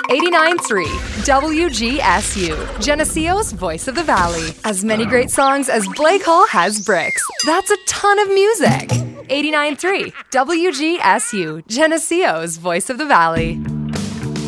89.3 WGSU, Geneseo's Voice of the Valley. As many great songs as Blake Hall has bricks. That's a ton of music. 89.3 WGSU, Geneseo's Voice of the Valley.